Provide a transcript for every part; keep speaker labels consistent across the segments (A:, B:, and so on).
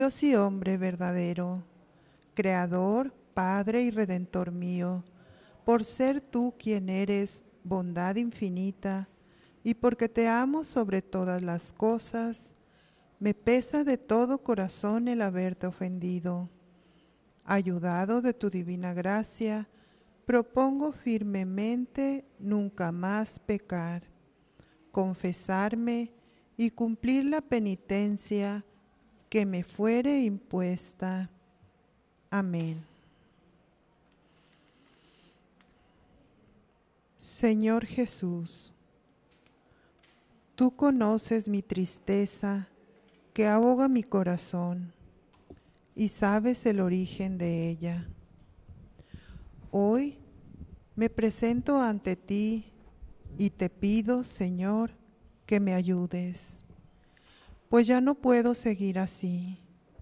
A: Dios y hombre verdadero, Creador, Padre y Redentor mío, por ser tú quien eres bondad infinita y porque te amo sobre todas las cosas, me pesa de todo corazón el haberte ofendido. Ayudado de tu divina gracia, propongo firmemente nunca más pecar, confesarme y cumplir la penitencia que me fuere impuesta. Amén. Señor Jesús, tú conoces mi tristeza que ahoga mi corazón y sabes el origen de ella. Hoy me presento ante ti y te pido, Señor, que me ayudes, pues ya no puedo seguir así.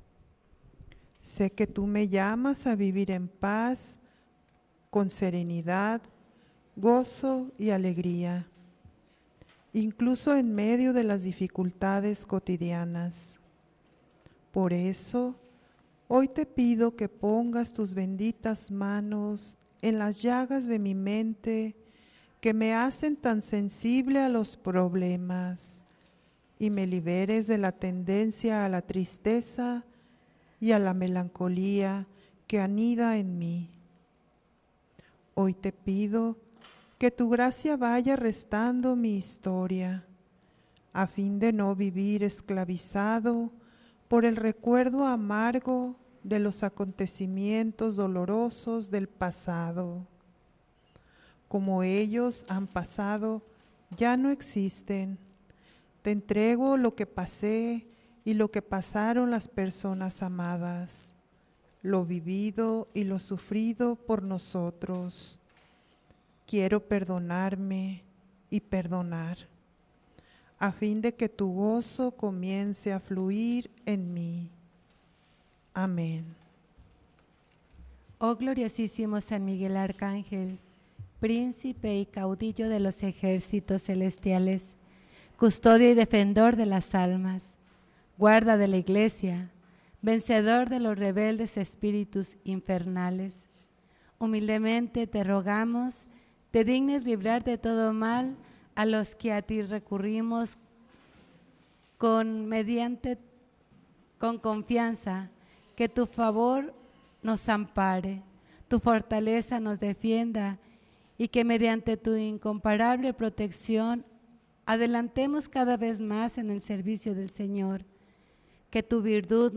A: Sé que tú me llamas a vivir en paz, con serenidad, gozo y alegría, incluso en medio de las dificultades cotidianas. Por eso, hoy te pido que pongas tus benditas manos en las llagas de mi mente que me hacen tan sensible a los problemas y me liberes de la tendencia a la tristeza y a la melancolía que anida en mí. Hoy te pido que tu gracia vaya restando mi historia, a fin de no vivir esclavizado por el recuerdo amargo de los acontecimientos dolorosos del pasado. Como ellos han pasado, ya no existen. Te entrego lo que pasé y lo que pasaron las personas amadas, lo vivido y lo sufrido por nosotros. Quiero perdonarme y perdonar, a fin de que tu gozo comience a fluir en mí. Amén.
B: Oh gloriosísimo San Miguel Arcángel, príncipe y caudillo de los ejércitos celestiales, custodio y defensor de las almas, guarda de la Iglesia, vencedor de los rebeldes espíritus infernales, humildemente te rogamos, te dignes librar de todo mal a los que a ti recurrimos con confianza, que tu favor nos ampare, tu fortaleza nos defienda y que mediante tu incomparable protección adelantemos cada vez más en el servicio del Señor. Que tu virtud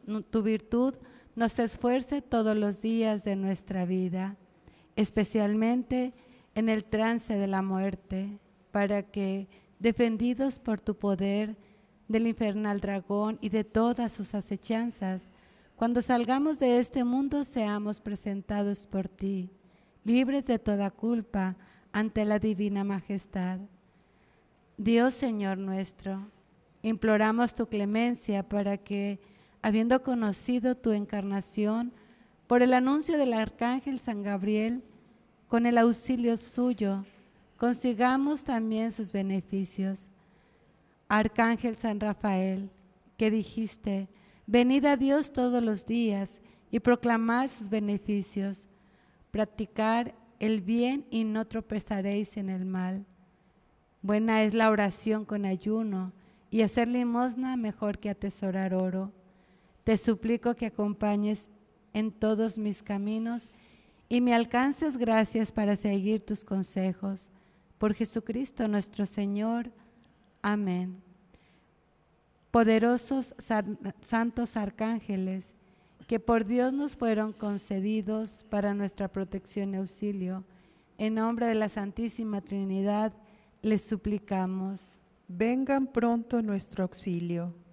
B: nos esfuerce todos los días de nuestra vida, especialmente en el trance de la muerte, para que, defendidos por tu poder del infernal dragón y de todas sus acechanzas, cuando salgamos de este mundo seamos presentados por ti, libres de toda culpa ante la divina majestad. Dios Señor nuestro, imploramos tu clemencia para que, habiendo conocido tu encarnación, por el anuncio del arcángel San Gabriel, con el auxilio suyo, consigamos también sus beneficios. Arcángel San Rafael, que dijiste, venid a Dios todos los días y proclamad sus beneficios, practicar el bien y no tropezaréis en el mal. Buena es la oración con ayuno, y hacer limosna mejor que atesorar oro. Te suplico que acompañes en todos mis caminos y me alcances gracias para seguir tus consejos. Por Jesucristo nuestro Señor. Amén. Poderosos santos arcángeles, que por Dios nos fueron concedidos para nuestra protección y auxilio, en nombre de la Santísima Trinidad, les suplicamos.
A: Vengan pronto nuestro auxilio.